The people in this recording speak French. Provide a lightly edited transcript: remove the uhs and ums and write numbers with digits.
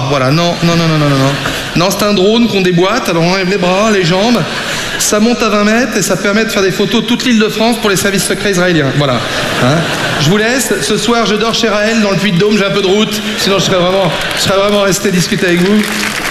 Voilà, non. Non, c'est un drone qu'on déboîte, alors on enlève les bras, les jambes, ça monte à 20 mètres et ça permet de faire des photos toute l'île de France pour les services secrets israéliens. Voilà. Hein, je vous laisse. Ce soir, je dors chez Raël dans le Puy-de-Dôme, j'ai un peu de route, sinon je serais vraiment resté discuter avec vous.